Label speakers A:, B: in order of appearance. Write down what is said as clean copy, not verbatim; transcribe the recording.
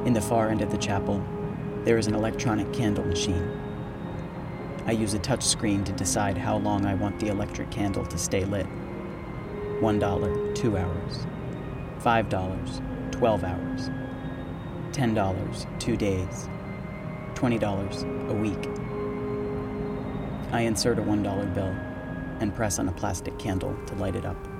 A: In the far end of the chapel, there is an electronic candle machine. I use a touch screen to decide how long I want the electric candle to stay lit. $1, 2 hours. $5, 12 hours. $10, 2 days. $20, a week. I insert a $1 bill and press on a plastic candle to light it up.